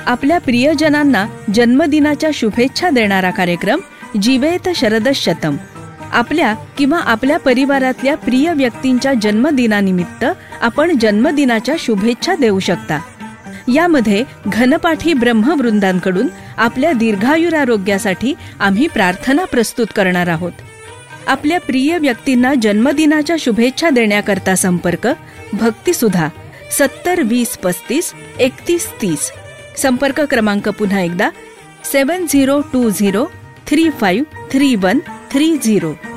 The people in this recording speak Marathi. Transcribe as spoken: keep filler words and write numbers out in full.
आपल्या प्रियजनांना जन्मदिनाच्या शुभेच्छा देणारा कार्यक्रम जीवेत शरदशतम. आपल्या किंवा आपल्या परिवारातल्या प्रिय व्यक्तींच्या जन्मदिनानिमित्त आपण जन्मदिनाच्या शुभेच्छा देऊ शकता. यामध्ये घनपाठी ब्रह्मवृंदांकडून आपल्या दीर्घायुरारोग्यासाठी आम्ही प्रार्थना प्रस्तुत करणार आहोत. आपल्या प्रिय व्यक्तींना जन्मदिनाच्या शुभेच्छा देण्याकरता संपर्क भक्तिसुधा सत्तर वीस पस्तीस एकतीस तीस. संपर्क क्रमांक पुन्हा एकदा सेवन zero to zero three five three one three zero.